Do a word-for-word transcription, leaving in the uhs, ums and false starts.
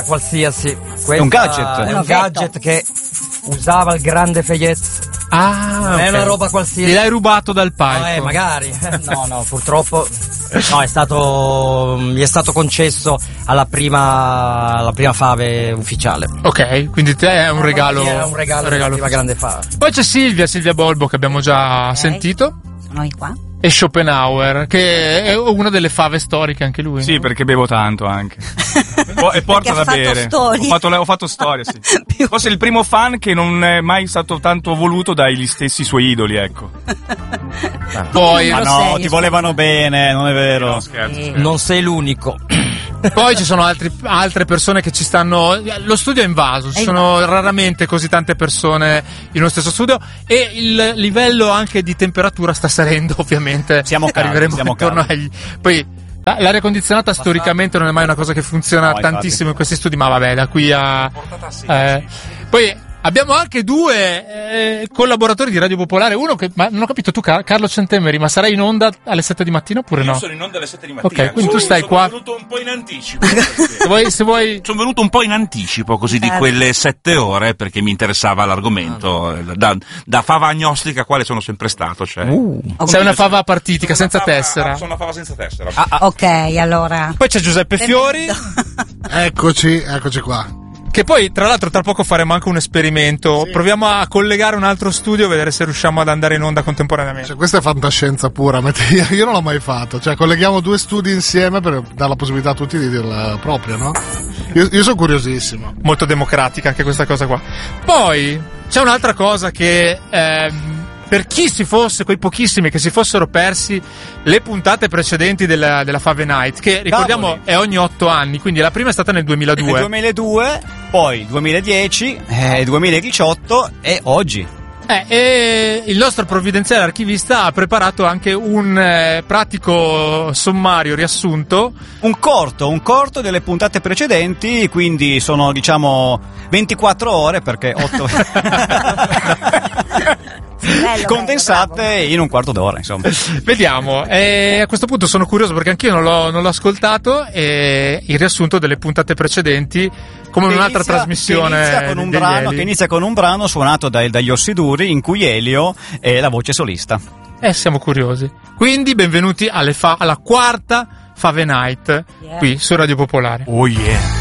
qualsiasi. È un gadget. È un gadget che usava il grande Fayez. Ah, non okay. è una roba qualsiasi. Gliel'hai rubato dal palco? No, eh, magari. No, no, purtroppo. No, è stato. Gli è stato concesso alla prima. alla prima fave ufficiale. Ok, quindi te è un regalo. È un regalo, un regalo della grande fave. Poi c'è Silvia, Silvia Bolbo, che abbiamo già okay. sentito. Sono qua. E Schopenhauer, che è una delle fave storiche anche lui. Sì, no? Perché bevo tanto anche. E porta da bere. Ho fatto, ho fatto storia, sì. Forse il primo fan che non è mai stato tanto voluto dagli stessi suoi idoli, ecco. Poi, ma no, ti volevano bene, non è vero. No, scherzo, scherzo. Non sei l'unico. Poi ci sono altri, altre persone che ci stanno. Lo studio è invaso, ci sono raramente così tante persone in uno stesso studio e il livello anche di temperatura sta salendo, ovviamente. Siamo caldi, arriveremo siamo intorno caldi. agli. Poi l'aria condizionata storicamente non è mai una cosa che funziona no, tantissimo infatti. in questi studi, ma vabbè, da qui a. Eh, poi abbiamo anche due eh, collaboratori di Radio Popolare. Uno che, ma non ho capito, tu Car- Carlo Centemeri, ma sarai in onda alle sette di mattina oppure no? Io sono in onda alle sette di mattina. Ok, quindi sono, tu stai sono qua. Sono venuto un po' in anticipo. se vuoi, se vuoi... Sono venuto un po' in anticipo, così di quelle sette ore, perché mi interessava l'argomento. Da, da fava agnostica, quale sono sempre stato. Cioè. Uh, sei una fava partitica, senza fava, tessera. Sono una fava senza tessera. Ah, ah. Ok, allora. Poi c'è Giuseppe Fiori. Eccoci, eccoci qua. Che poi, tra l'altro, tra poco faremo anche un esperimento. Sì. Proviamo a collegare un altro studio e vedere se riusciamo ad andare in onda contemporaneamente. Cioè, questa è fantascienza pura, Mattia. Io non l'ho mai fatto. Cioè, colleghiamo due studi insieme per dare la possibilità a tutti di dirla propria, no? Io, io sono curiosissimo. Molto democratica anche questa cosa qua. Poi c'è un'altra cosa che ehm, per chi si fosse, quei pochissimi che si fossero persi le puntate precedenti della, della Fave Night, che ricordiamo Cavoli. è ogni otto anni, quindi la prima è stata nel duemiladue. Nel duemiladue, poi duemiladieci, eh, duemiladiciotto e oggi. Eh, e il nostro provvidenziale archivista ha preparato anche un eh, pratico sommario riassunto. Un corto, un corto delle puntate precedenti, quindi sono diciamo ventiquattro ore perché otto Bello, condensate bello, in un quarto d'ora, insomma. Vediamo, e a questo punto sono curioso perché anch'io non l'ho, non l'ho ascoltato, e il riassunto delle puntate precedenti come Che un'altra inizia, trasmissione che inizia, con un degli brano, Eli. che inizia con un brano suonato dai, dagli Ossiduri in cui Elio è la voce solista. Eh, siamo curiosi. Quindi benvenuti alle fa- alla quarta Fave Night, Yeah. qui su Radio Popolare. Oh yeah.